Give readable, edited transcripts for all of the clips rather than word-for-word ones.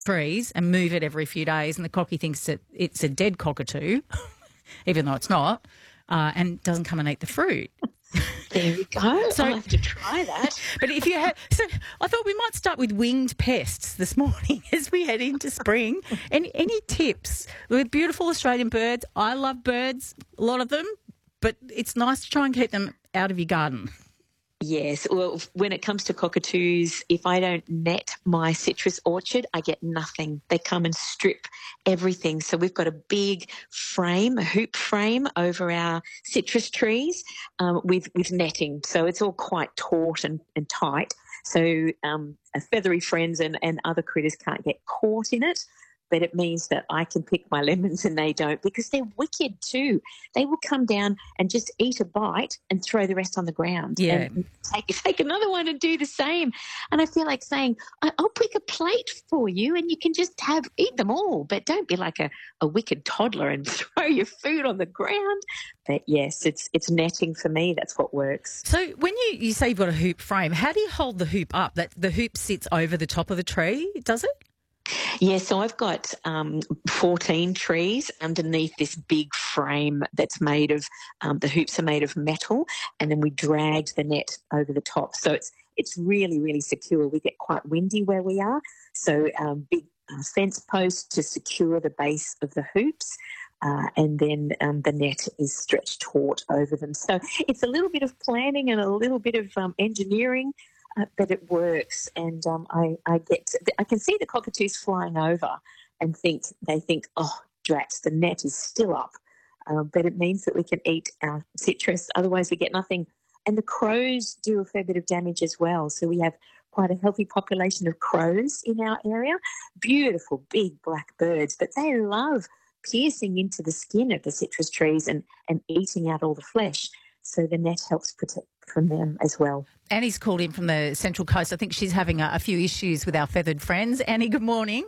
trees and move it every few days, and the cocky thinks that it's a dead cockatoo, even though it's not, and doesn't come and eat the fruit. There we go. So- I'll have to try that. But if you have, so I thought we might start with winged pests this morning as we head into spring. Any tips with beautiful Australian birds? I love birds, a lot of them, but it's nice to try and keep them out of your garden. Yes. Well, when it comes to cockatoos, if I don't net my citrus orchard, I get nothing. They come and strip everything. So we've got a big frame, a hoop frame over our citrus trees with netting. So it's all quite taut and tight. So feathery friends and other critters can't get caught in it. But it means that I can pick my lemons and they don't, because they're wicked too. They will come down and just eat a bite and throw the rest on the ground. Yeah. And take another one and do the same. And I feel like saying, I'll pick a plate for you and you can just eat them all. But don't be like a wicked toddler and throw your food on the ground. But yes, it's netting for me. That's what works. So when you say you've got a hoop frame, how do you hold the hoop up? That the hoop sits over the top of the tree, does it? Yeah, so I've got 14 trees underneath this big frame that's made of, the hoops are made of metal, and then we dragged the net over the top. So it's really, really secure. We get quite windy where we are, so big fence posts to secure the base of the hoops. And then the net is stretched taut over them. So it's a little bit of planning and a little bit of engineering, but it works. And I can see the cockatoos flying over and they think, oh, drats, the net is still up. But it means that we can eat our citrus. Otherwise, we get nothing. And the crows do a fair bit of damage as well. So we have quite a healthy population of crows in our area. Beautiful, big black birds, but they love piercing into the skin of the citrus trees and eating out all the flesh. So the net helps protect from them as well. Annie's called in from the Central Coast. I think she's having a few issues with our feathered friends. Annie, good morning.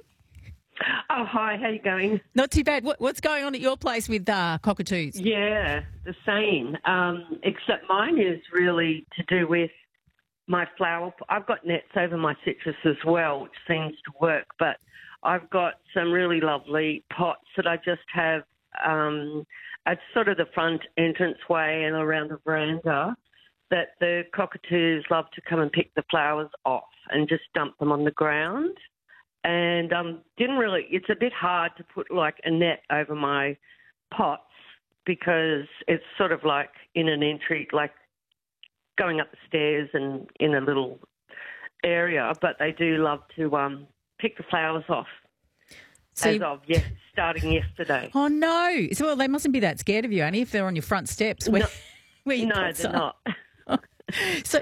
Oh, hi, how you going? Not too bad. What's going on at your place with cockatoos? Yeah, the same, except mine is really to do with my flower. I've got nets over my citrus as well, which seems to work, but I've got some really lovely pots that I just have at sort of the front entranceway and around the veranda that the cockatoos love to come and pick the flowers off and just dump them on the ground. And it's a bit hard to put like a net over my pots because it's sort of like in an entry, like going up the stairs and in a little area, but they do love to pick the flowers off starting yesterday. Oh, no. So, well, they mustn't be that scared of you, Annie, if they're on your front steps. No, they're not. So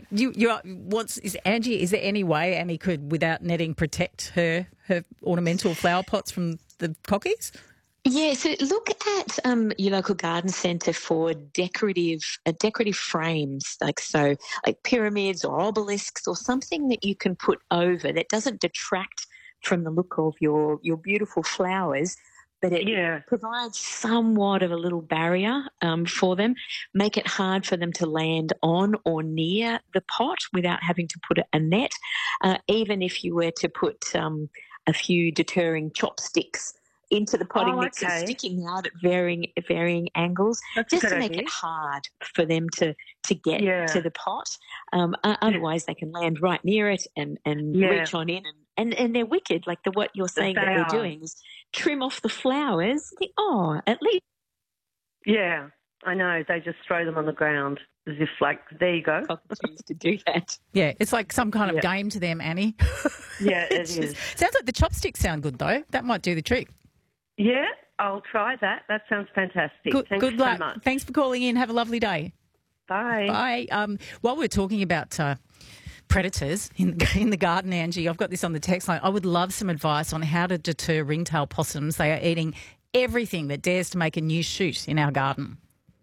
is Angie? Is there any way Annie could, without netting, protect her ornamental flower pots from the cockies? Yeah, so look at your local garden centre for decorative frames, like pyramids or obelisks or something that you can put over that doesn't detract from the look of your beautiful flowers, but it provides somewhat of a little barrier for them, make it hard for them to land on or near the pot without having to put a net, even if you were to put a few deterring chopsticks into the potting mix and sticking out at varying angles, just to make it hard for them to get to the pot. Otherwise, they can land right near it and reach on in. And they're wicked, like what you're saying that they're doing is trim off the flowers. Think, at least. Yeah, I know. They just throw them on the ground as if, like, there you go. Cockatoos to do that. Yeah, it's like some kind of game to them, Annie. Yeah, it is. Sounds like the chopsticks sound good, though. That might do the trick. Yeah, I'll try that. That sounds fantastic. Good luck. So much. Thanks for calling in. Have a lovely day. Bye. Bye. While we're talking about predators in the garden, Angie, I've got this on the text line. I would love some advice on how to deter ringtail possums. They are eating everything that dares to make a new shoot in our garden.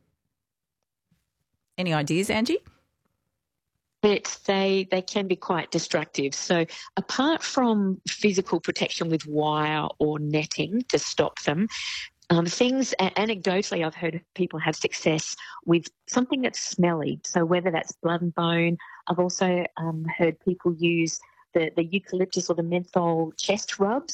Any ideas, Angie? But they can be quite destructive. So apart from physical protection with wire or netting to stop them, anecdotally, I've heard people have success with something that's smelly. So whether that's blood and bone, I've also heard people use the eucalyptus or the menthol chest rubs.